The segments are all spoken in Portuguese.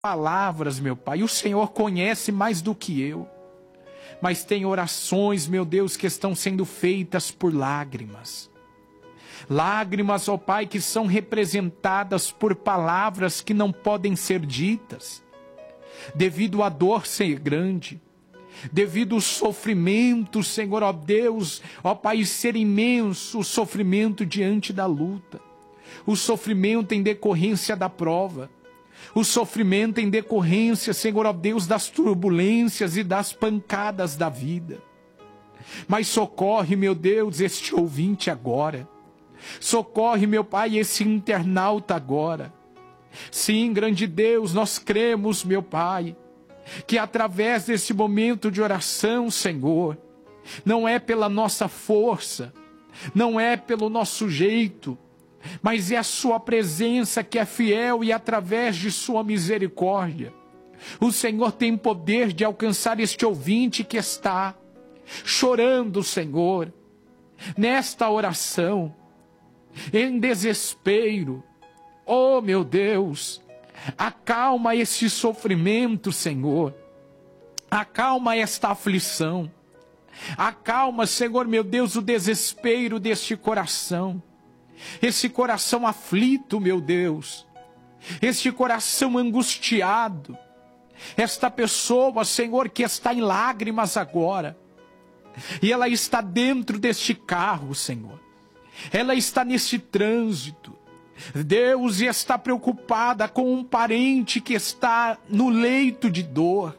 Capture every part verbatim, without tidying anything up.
palavras, meu Pai, o Senhor conhece mais do que eu. Mas tem orações, meu Deus, que estão sendo feitas por lágrimas. Lágrimas, ó Pai, que são representadas por palavras que não podem ser ditas, devido à dor ser grande, devido ao sofrimento, Senhor, ó Deus, ó Pai, ser imenso, o sofrimento diante da luta, o sofrimento em decorrência da prova, o sofrimento em decorrência, Senhor, ó Deus, das turbulências e das pancadas da vida. Mas socorre, meu Deus, este ouvinte agora. Socorre, meu Pai, esse internauta agora. Sim, grande Deus, nós cremos, meu Pai, que através desse momento de oração, Senhor, não é pela nossa força, não é pelo nosso jeito, mas é a sua presença que é fiel e através de sua misericórdia. O Senhor tem poder de alcançar este ouvinte que está chorando, Senhor, nesta oração, em desespero. Oh, meu Deus, acalma esse sofrimento, Senhor. Acalma esta aflição. Acalma, Senhor, meu Deus, o desespero deste coração. Esse coração aflito, meu Deus. Este coração angustiado. Esta pessoa, Senhor, que está em lágrimas agora. E ela está dentro deste carro, Senhor. Ela está nesse trânsito. Deus, e está preocupada com um parente que está no leito de dor.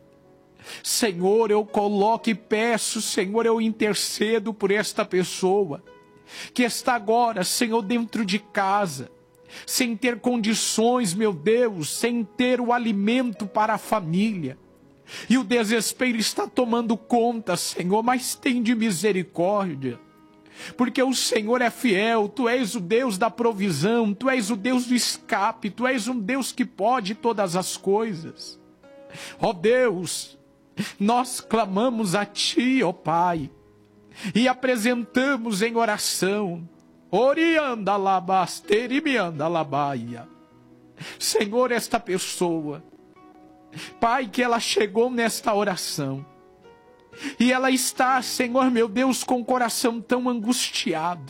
Senhor, eu coloco e peço, Senhor, eu intercedo por esta pessoa que está agora, Senhor, dentro de casa, sem ter condições, meu Deus, sem ter o alimento para a família. E o desespero está tomando conta, Senhor, mas tem de misericórdia. Porque o Senhor é fiel, Tu és o Deus da provisão, Tu és o Deus do escape, Tu és um Deus que pode todas as coisas. Ó Deus, nós clamamos a Ti, ó Pai, e apresentamos em oração. Orianda labasteribianda labaia. Senhor, esta pessoa, Pai, que ela chegou nesta oração, e ela está, Senhor, meu Deus, com o coração tão angustiado.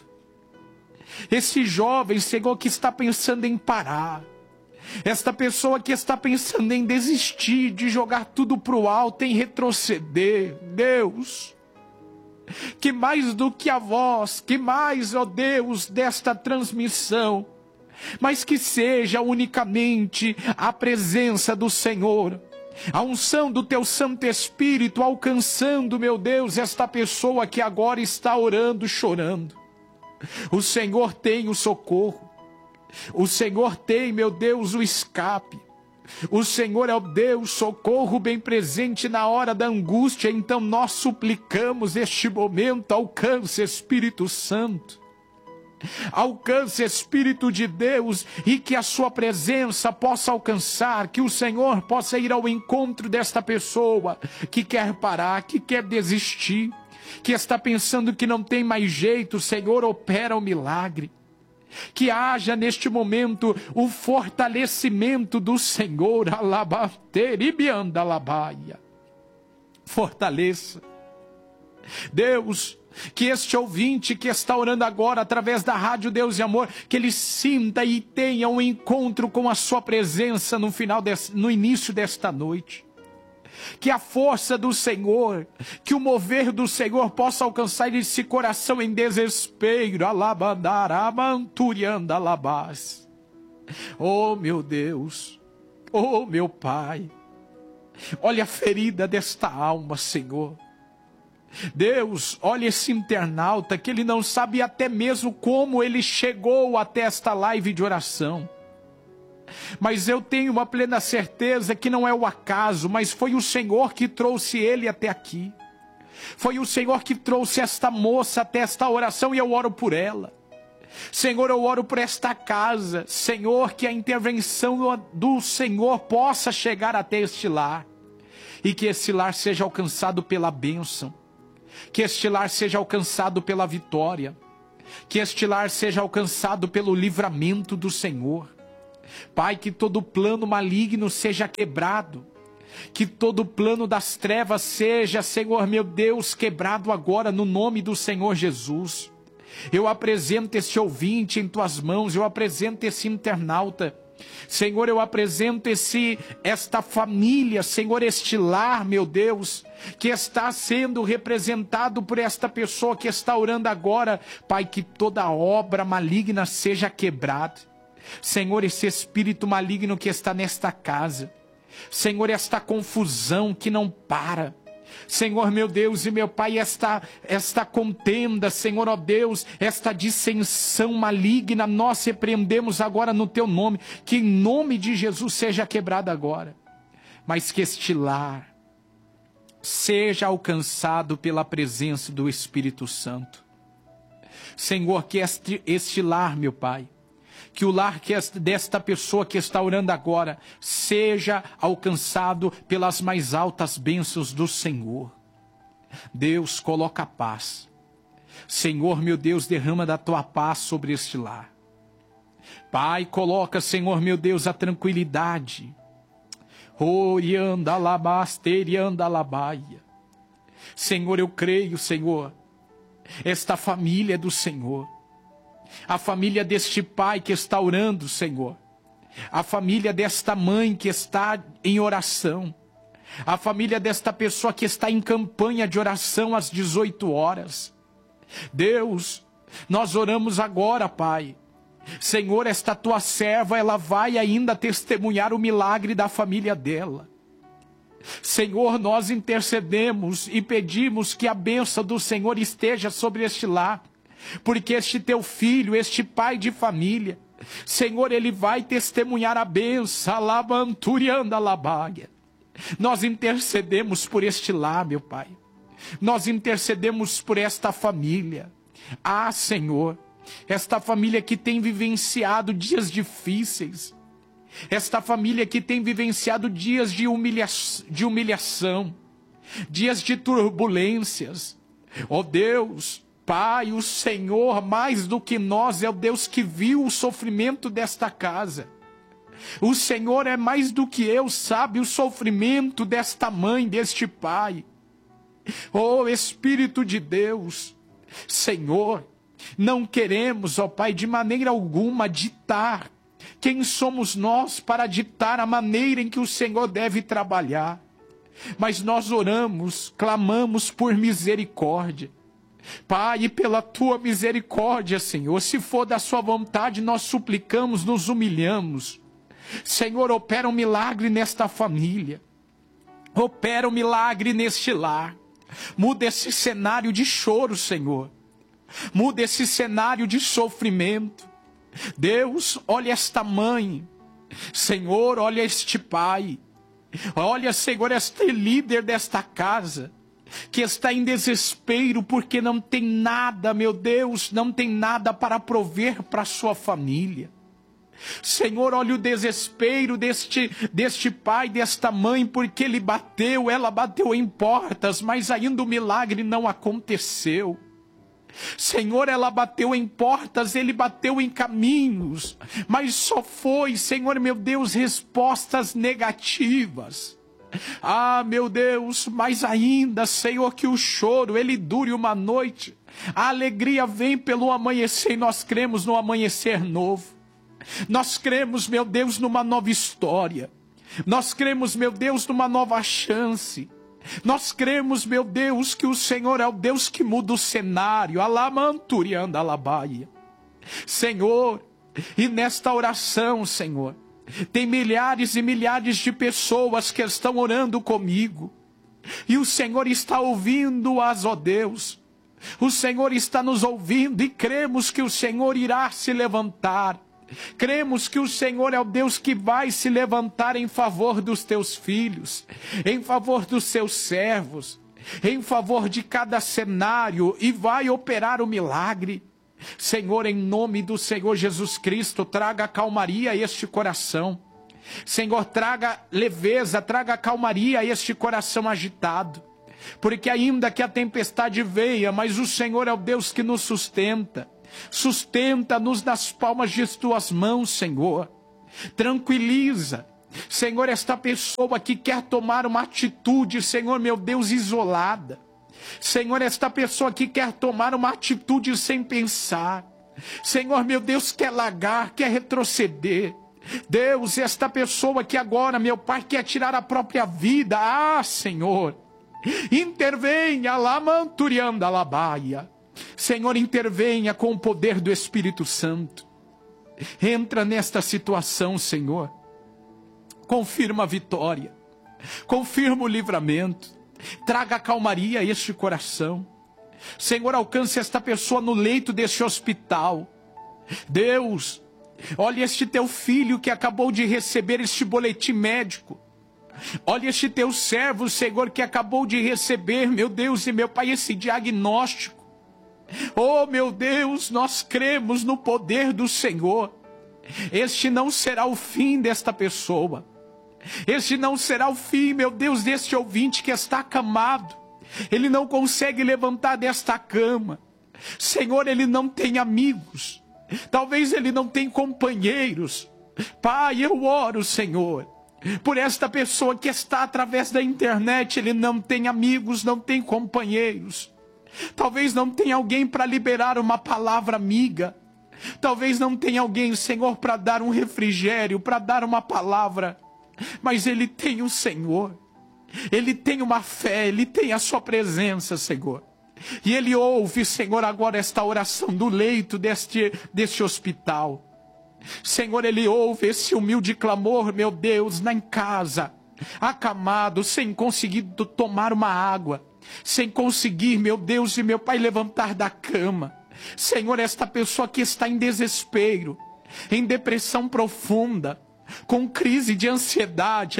Esse jovem, Senhor, que está pensando em parar. Esta pessoa que está pensando em desistir, de jogar tudo para o alto, em retroceder. Deus, que mais do que a voz, que mais, ó Deus, desta transmissão, mas que seja unicamente a presença do Senhor, a unção do Teu Santo Espírito alcançando, meu Deus, esta pessoa que agora está orando, chorando. O Senhor tem o socorro. O Senhor tem, meu Deus, o escape. O Senhor é o Deus, socorro bem presente na hora da angústia. Então nós suplicamos este momento, alcance Espírito Santo. Alcance Espírito de Deus, e que a sua presença possa alcançar, que o Senhor possa ir ao encontro desta pessoa que quer parar, que quer desistir, que está pensando que não tem mais jeito. Senhor, opera o milagre. Que haja neste momento o fortalecimento do Senhor. Alabateribianda labaia. Fortaleça, Deus, que este ouvinte que está orando agora através da Rádio Deus e Amor, que ele sinta e tenha um encontro com a sua presença no final desse, no início desta noite. Que a força do Senhor, que o mover do Senhor possa alcançar esse coração em desespero. Alabandaramanturanda labás. Oh, meu Deus, oh, meu Pai, olha a ferida desta alma, Senhor. Deus, olha esse internauta que ele não sabe até mesmo como ele chegou até esta live de oração. Mas eu tenho uma plena certeza que não é o acaso, mas foi o Senhor que trouxe ele até aqui. Foi o Senhor que trouxe esta moça até esta oração, e eu oro por ela. Senhor, eu oro por esta casa. Senhor, que a intervenção do Senhor possa chegar até este lar, e que este lar seja alcançado pela bênção, que este lar seja alcançado pela vitória, que este lar seja alcançado pelo livramento do Senhor. Pai, que todo plano maligno seja quebrado, que todo plano das trevas seja, Senhor meu Deus, quebrado agora no nome do Senhor Jesus. Eu apresento este ouvinte em tuas mãos, eu apresento esse internauta, Senhor, eu apresento esse, esta família, Senhor, este lar, meu Deus, que está sendo representado por esta pessoa que está orando agora. Pai, que toda obra maligna seja quebrada. Senhor, esse espírito maligno que está nesta casa, Senhor, esta confusão que não para, Senhor meu Deus e meu Pai, esta, esta contenda, Senhor, ó Deus, esta dissensão maligna, nós repreendemos agora no Teu nome, que em nome de Jesus seja quebrada agora, mas que este lar seja alcançado pela presença do Espírito Santo. Senhor, que este, este lar, meu Pai, que o lar que esta, desta pessoa que está orando agora seja alcançado pelas mais altas bênçãos do Senhor. Deus, coloca a paz. Senhor, meu Deus, derrama da Tua paz sobre este lar. Pai, coloca, Senhor, meu Deus, a tranquilidade. Orianda labasterianda labaia. Senhor, eu creio, Senhor, esta família é do Senhor. A família deste pai que está orando, Senhor. A família desta mãe que está em oração. A família desta pessoa que está em campanha de oração às dezoito horas. Deus, nós oramos agora, Pai. Senhor, esta Tua serva, ela vai ainda testemunhar o milagre da família dela. Senhor, nós intercedemos e pedimos que a bênção do Senhor esteja sobre este lar. Porque este teu filho, este pai de família, Senhor, ele vai testemunhar a bênção. Alabanturianda labaia. Nós intercedemos por este lar, meu Pai. Nós intercedemos por esta família. Ah, Senhor, esta família que tem vivenciado dias difíceis. Esta família que tem vivenciado dias de, humilha de humilhação. Dias de turbulências. Ó Deus, Pai, o Senhor, mais do que nós, é o Deus que viu o sofrimento desta casa. O Senhor é mais do que eu, sabe o sofrimento desta mãe, deste pai. Oh, Espírito de Deus, Senhor, não queremos, ó Pai, de maneira alguma ditar quem somos nós para ditar a maneira em que o Senhor deve trabalhar. Mas nós oramos, clamamos por misericórdia. Pai, e pela Tua misericórdia, Senhor, se for da Sua vontade, nós suplicamos, nos humilhamos. Senhor, opera um milagre nesta família. Opera um milagre neste lar. Muda esse cenário de choro, Senhor. Muda esse cenário de sofrimento. Deus, olha esta mãe. Senhor, olha este pai. Olha, Senhor, este líder desta casa, que está em desespero porque não tem nada, meu Deus, não tem nada para prover para sua família. Senhor, olha o desespero deste, deste pai, desta mãe, porque ele bateu, ela bateu em portas, mas ainda o milagre não aconteceu. Senhor, ela bateu em portas, ele bateu em caminhos, mas só foi, Senhor meu Deus, respostas negativas. Ah, meu Deus, mas ainda, Senhor, que o choro, ele dure uma noite. A alegria vem pelo amanhecer e nós cremos no amanhecer novo. Nós cremos, meu Deus, numa nova história. Nós cremos, meu Deus, numa nova chance. Nós cremos, meu Deus, que o Senhor é o Deus que muda o cenário. Alamanturianda alabaia. Senhor, e nesta oração, Senhor, tem milhares e milhares de pessoas que estão orando comigo. E o Senhor está ouvindo-as, ó Deus. O Senhor está nos ouvindo e cremos que o Senhor irá se levantar. Cremos que o Senhor é o Deus que vai se levantar em favor dos teus filhos, em favor dos seus servos, em favor de cada cenário e vai operar o milagre. Senhor, em nome do Senhor Jesus Cristo, traga calmaria a este coração. Senhor, traga leveza, traga calmaria a este coração agitado. Porque ainda que a tempestade venha, mas o Senhor é o Deus que nos sustenta. Sustenta-nos nas palmas de tuas mãos, Senhor. Tranquiliza, Senhor, esta pessoa que quer tomar uma atitude, Senhor, meu Deus, isolada. Senhor, esta pessoa que quer tomar uma atitude sem pensar. Senhor, meu Deus, quer largar, quer retroceder. Deus, esta pessoa que agora, meu Pai, quer tirar a própria vida. Ah, Senhor, intervenha, lamanturianda labaia. Senhor, intervenha com o poder do Espírito Santo. Entra nesta situação, Senhor. Confirma a vitória. Confirma o livramento. Traga calmaria a este coração. Senhor, alcance esta pessoa no leito deste hospital. Deus, olha este teu filho que acabou de receber este boletim médico. Olha este teu servo, Senhor, que acabou de receber, meu Deus e meu Pai, esse diagnóstico. Oh, meu Deus, nós cremos no poder do Senhor. Este não será o fim desta pessoa. Este não será o fim, meu Deus, deste ouvinte que está acamado. Ele não consegue levantar desta cama. Senhor, ele não tem amigos. Talvez ele não tenha companheiros. Pai, eu oro, Senhor, por esta pessoa que está através da internet. Ele não tem amigos, não tem companheiros. Talvez não tenha alguém para liberar uma palavra amiga. Talvez não tenha alguém, Senhor, para dar um refrigério, para dar uma palavra. Mas ele tem o Senhor. Ele tem uma fé, ele tem a sua presença, Senhor. E ele ouve, Senhor, agora esta oração do leito deste, deste hospital. Senhor, ele ouve esse humilde clamor, meu Deus, na em casa, acamado, sem conseguir tomar uma água, sem conseguir, meu Deus e meu Pai, levantar da cama. Senhor, esta pessoa que está em desespero, em depressão profunda, com crise de ansiedade,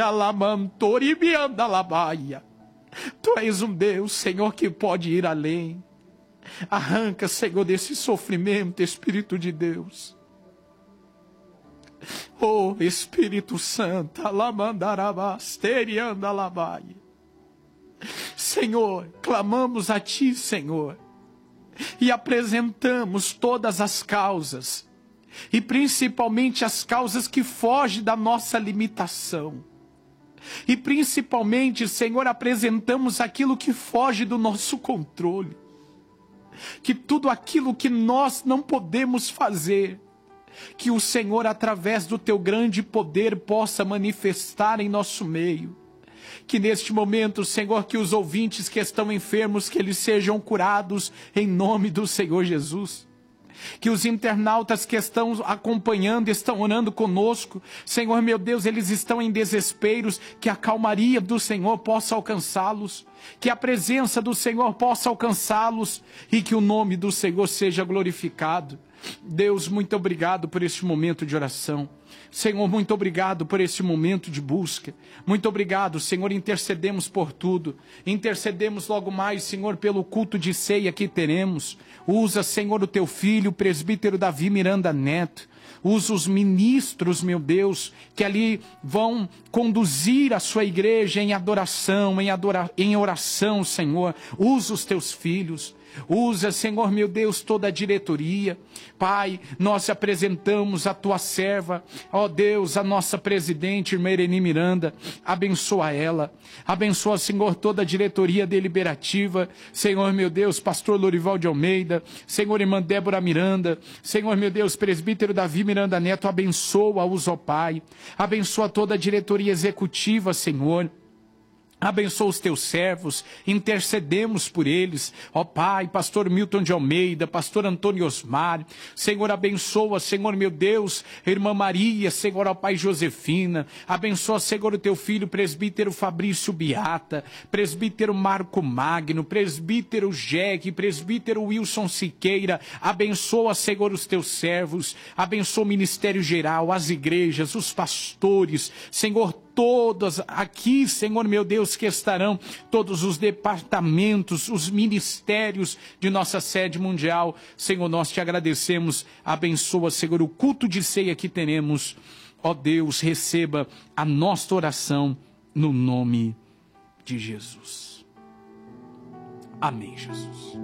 alamantoribiandalabaia. Tu és um Deus, Senhor, que pode ir além. Arranca, Senhor, desse sofrimento, Espírito de Deus. Oh, Espírito Santo, alamandarabasteriandalabaia. Senhor, clamamos a Ti, Senhor, e apresentamos todas as causas, e principalmente as causas que fogem da nossa limitação. E principalmente, Senhor, apresentamos aquilo que foge do nosso controle. Que tudo aquilo que nós não podemos fazer, que o Senhor, através do Teu grande poder, possa manifestar em nosso meio. Que neste momento, Senhor, que os ouvintes que estão enfermos, que eles sejam curados em nome do Senhor Jesus. Que os internautas que estão acompanhando, estão orando conosco, Senhor meu Deus, eles estão em desesperos, que a calmaria do Senhor possa alcançá-los, que a presença do Senhor possa alcançá-los, e que o nome do Senhor seja glorificado. Deus, muito obrigado por este momento de oração. Senhor, muito obrigado por este momento de busca. Muito obrigado, Senhor, intercedemos por tudo. Intercedemos logo mais, Senhor, pelo culto de ceia que teremos. Usa, Senhor, o Teu filho, o presbítero Davi Miranda Neto. Usa os ministros, meu Deus, que ali vão conduzir a sua igreja em adoração, em, adora... em oração, Senhor. Usa os Teus filhos. Usa, Senhor meu Deus, toda a diretoria. Pai, nós apresentamos a Tua serva, ó Deus, a nossa presidente, irmã Irene Miranda. Abençoa ela. Abençoa, Senhor, toda a diretoria deliberativa. Senhor meu Deus, pastor Lorival de Almeida. Senhor, irmã Débora Miranda. Senhor meu Deus, presbítero Davi Miranda Neto. Abençoa-os, ó Pai. Abençoa toda a diretoria executiva, Senhor. Abençoa os Teus servos, intercedemos por eles, ó Pai, pastor Milton de Almeida, pastor Antônio Osmar, Senhor, abençoa, Senhor meu Deus, irmã Maria, Senhor, ó Pai Josefina, abençoa, Senhor, o Teu filho, presbítero Fabrício Beata, presbítero Marco Magno, presbítero Jegue, presbítero Wilson Siqueira, abençoa, Senhor, os Teus servos, abençoa o ministério geral, as igrejas, os pastores, Senhor, todas aqui, Senhor meu Deus, que estarão todos os departamentos, os ministérios de nossa sede mundial. Senhor, nós Te agradecemos. Abençoa, Senhor, o culto de ceia que teremos. Ó Deus, receba a nossa oração no nome de Jesus. Amém, Jesus.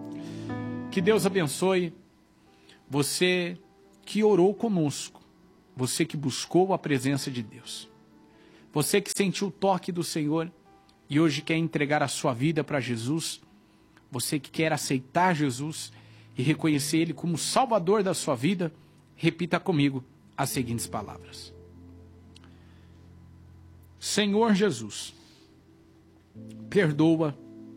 Que Deus abençoe você que orou conosco. você que buscou a presença de Deus, você que sentiu o toque do Senhor e hoje quer entregar a sua vida para Jesus, você que quer aceitar Jesus e reconhecer Ele como Salvador da sua vida, repita comigo as seguintes palavras. Senhor Jesus, perdoa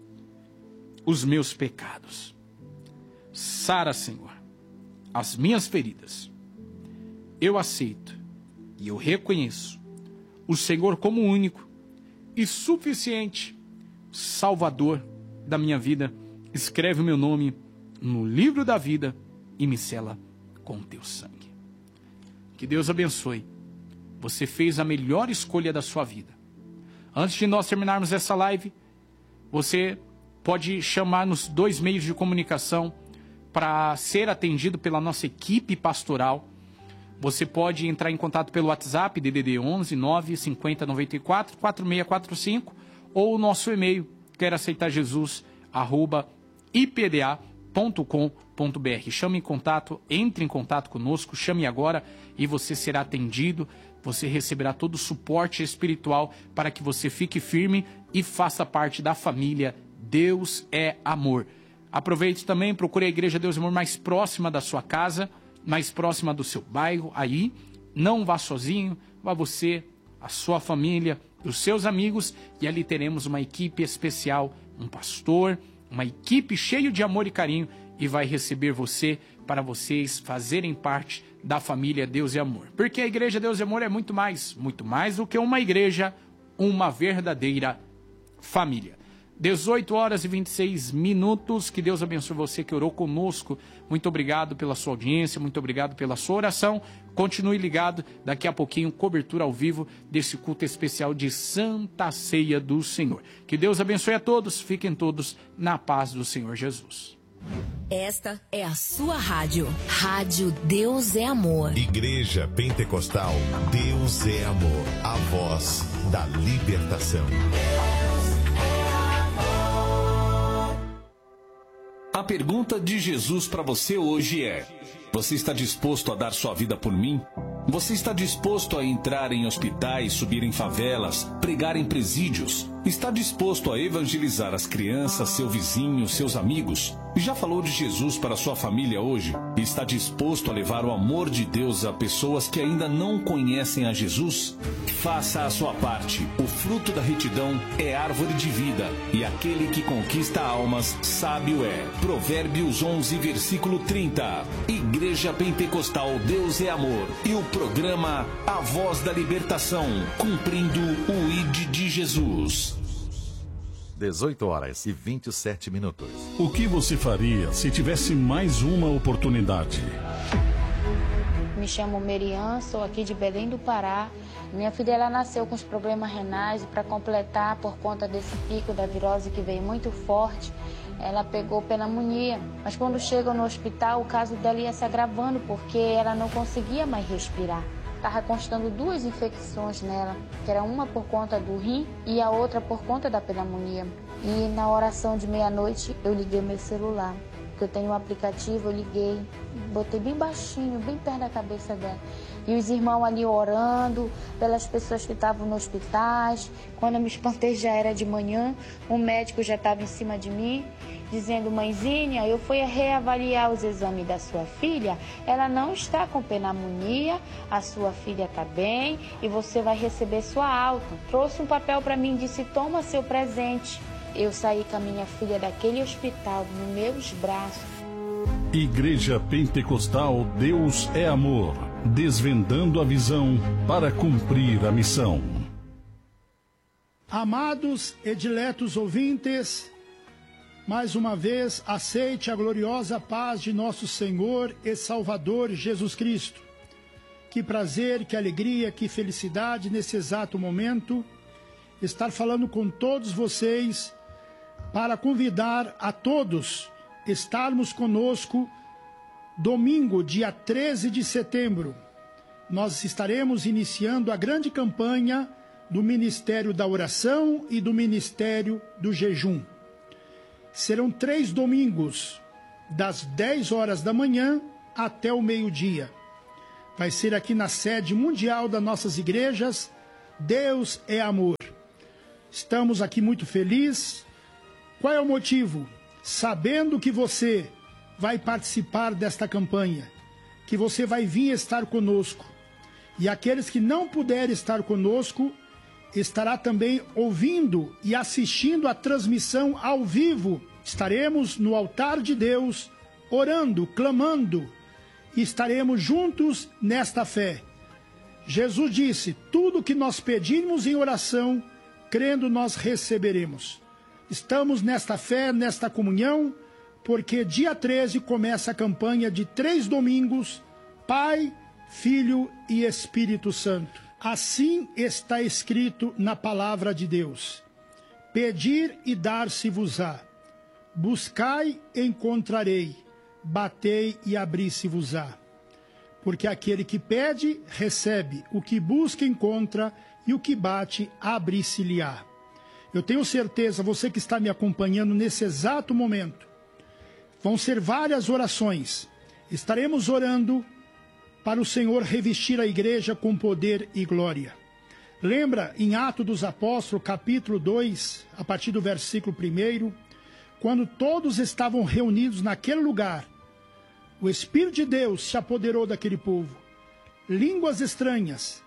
os meus pecados. Sara, Senhor, as minhas feridas. Eu aceito e eu reconheço o Senhor como único e suficiente Salvador da minha vida. Escreve o meu nome no livro da vida e me sela com o teu sangue. Que Deus abençoe. Você fez a melhor escolha da sua vida. Antes de nós terminarmos essa live, você pode chamar nos dois meios de comunicação para ser atendido pela nossa equipe pastoral. Você pode entrar em contato pelo WhatsApp, D D D onze nove cinquenta noventa e quatro quarenta e seis quarenta e cinco, ou o nosso e-mail, quero aceitar Jesus, arroba i p d a ponto com ponto b r. Chame em contato, entre em contato conosco, chame agora e você será atendido. Você receberá todo o suporte espiritual para que você fique firme e faça parte da família Deus é Amor. Aproveite também, procure a Igreja Deus é Amor mais próxima da sua casa, mais próxima do seu bairro, aí. Não vá sozinho, vá você, a sua família, os seus amigos, e ali teremos uma equipe especial, um pastor, uma equipe cheia de amor e carinho, e vai receber você para vocês fazerem parte da família Deus é Amor. Porque a Igreja Deus é Amor é muito mais, muito mais do que uma igreja, uma verdadeira família. dezoito horas e vinte e seis minutos, que Deus abençoe você que orou conosco. Muito obrigado pela sua audiência, muito obrigado pela sua oração. Continue ligado, daqui a pouquinho, cobertura ao vivo desse culto especial de Santa Ceia do Senhor. Que Deus abençoe a todos, fiquem todos na paz do Senhor Jesus. Esta é a sua rádio, Rádio Deus é Amor. Igreja Pentecostal Deus é Amor, a voz da libertação. A pergunta de Jesus para você hoje é: você está disposto a dar sua vida por mim? Você está disposto a entrar em hospitais, subir em favelas, pregar em presídios? Está disposto a evangelizar as crianças, seu vizinho, seus amigos? Já falou de Jesus para sua família hoje? Está disposto a levar o amor de Deus a pessoas que ainda não conhecem a Jesus? Faça a sua parte. O fruto da retidão é árvore de vida, e aquele que conquista almas, sábio é. Provérbios onze, versículo trinta. Igreja Pentecostal Deus é Amor e o programa A Voz da Libertação, cumprindo o I D de Jesus. dezoito horas e vinte e sete minutos. O que você faria se tivesse mais uma oportunidade? Me chamo Merian, sou aqui de Belém do Pará. Minha filha ela nasceu com os problemas renais e para completar, por conta desse pico da virose que veio muito forte, ela pegou pneumonia. Mas quando chega no hospital, o caso dela ia se agravando porque ela não conseguia mais respirar. Estava constando duas infecções nela, que era uma por conta do rim e a outra por conta da pneumonia. E na oração de meia-noite eu liguei meu celular, porque eu tenho um aplicativo, eu liguei, botei bem baixinho, bem perto da cabeça dela. E os irmãos ali orando pelas pessoas que estavam nos hospitais. Quando eu me espantei já era de manhã, um médico já estava em cima de mim, dizendo: mãezinha, eu fui reavaliar os exames da sua filha, ela não está com pneumonia, a sua filha está bem e você vai receber sua alta. Trouxe um papel para mim e disse: toma seu presente. Eu saí com a minha filha daquele hospital nos meus braços. Igreja Pentecostal Deus é Amor, desvendando a visão para cumprir a missão. Amados e diletos ouvintes, mais uma vez aceite a gloriosa paz de nosso Senhor e Salvador Jesus Cristo. Que prazer, que alegria, que felicidade nesse exato momento estar falando com todos vocês para convidar a todos estarmos conosco domingo, dia treze de setembro. Nós estaremos iniciando a grande campanha do Ministério da Oração e do Ministério do Jejum. Serão três domingos, das dez horas da manhã até o meio-dia. Vai ser aqui na sede mundial das nossas igrejas. Deus é amor. Estamos aqui muito felizes. Qual é o motivo? Sabendo que você vai participar desta campanha, que você vai vir estar conosco. E aqueles que não puderem estar conosco, estará também ouvindo e assistindo a transmissão ao vivo. Estaremos no altar de Deus, orando, clamando, e estaremos juntos nesta fé. Jesus disse, tudo que nós pedimos em oração, crendo nós receberemos. Estamos nesta fé, nesta comunhão, porque dia treze começa a campanha de três domingos, Pai, Filho e Espírito Santo. Assim está escrito na palavra de Deus. Pedir e dar-se-vos-á. Buscai e encontrarei. Batei e abri-se-vos-á. Porque aquele que pede, recebe. O que busca, encontra. E o que bate, abre-se-lhe-á. Eu tenho certeza, você que está me acompanhando nesse exato momento, vão ser várias orações. Estaremos orando para o Senhor revestir a igreja com poder e glória. Lembra em Atos dos Apóstolos, capítulo dois, a partir do versículo um, quando todos estavam reunidos naquele lugar, o Espírito de Deus se apoderou daquele povo. Línguas estranhas,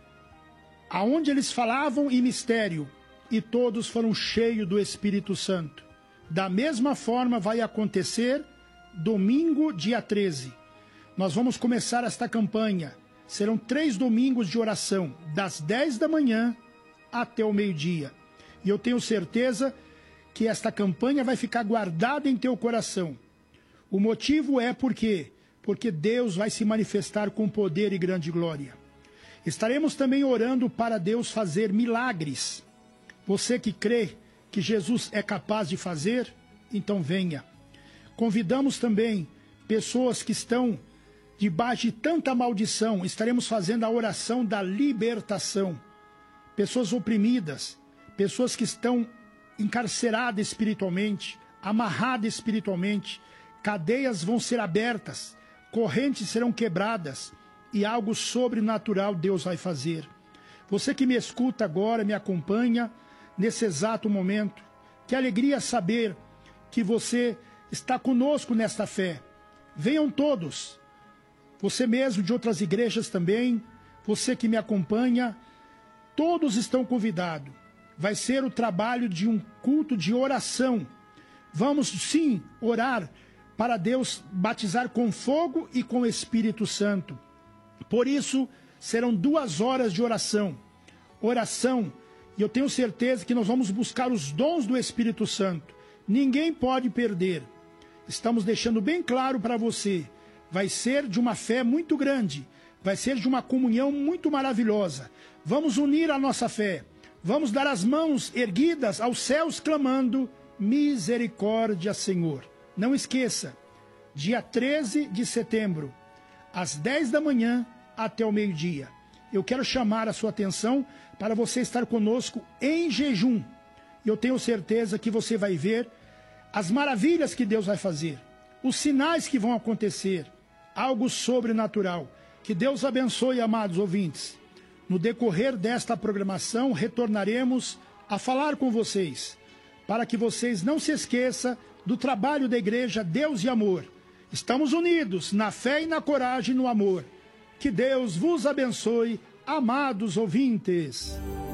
aonde eles falavam em mistério, e todos foram cheios do Espírito Santo. Da mesma forma vai acontecer domingo, dia treze. Nós vamos começar esta campanha. Serão três domingos de oração, das dez da manhã até o meio-dia. E eu tenho certeza que esta campanha vai ficar guardada em teu coração. O motivo é porque, porque Deus vai se manifestar com poder e grande glória. Estaremos também orando para Deus fazer milagres. Você que crê que Jesus é capaz de fazer, então venha. Convidamos também pessoas que estão debaixo de tanta maldição. Estaremos fazendo a oração da libertação. Pessoas oprimidas, pessoas que estão encarceradas espiritualmente, amarradas espiritualmente, cadeias vão ser abertas, correntes serão quebradas e algo sobrenatural Deus vai fazer. Você que me escuta agora, me acompanha nesse exato momento, que alegria saber que você está conosco nesta fé. Venham todos, você mesmo de outras igrejas também, você que me acompanha, todos estão convidados. Vai ser o trabalho de um culto de oração. Vamos sim orar para Deus batizar com fogo e com o Espírito Santo. Por isso, serão duas horas de oração. Oração, e eu tenho certeza que nós vamos buscar os dons do Espírito Santo. Ninguém pode perder. Estamos deixando bem claro para você. Vai ser de uma fé muito grande. Vai ser de uma comunhão muito maravilhosa. Vamos unir a nossa fé. Vamos dar as mãos erguidas aos céus clamando, misericórdia, Senhor. Não esqueça, dia treze de setembro, às dez da manhã até o meio-dia. Eu quero chamar a sua atenção para você estar conosco em jejum. E eu tenho certeza que você vai ver as maravilhas que Deus vai fazer, os sinais que vão acontecer, algo sobrenatural. Que Deus abençoe, amados ouvintes. No decorrer desta programação, retornaremos a falar com vocês, para que vocês não se esqueçam do trabalho da igreja Deus e Amor. Estamos unidos na fé e na coragem e no amor. Que Deus vos abençoe, amados ouvintes.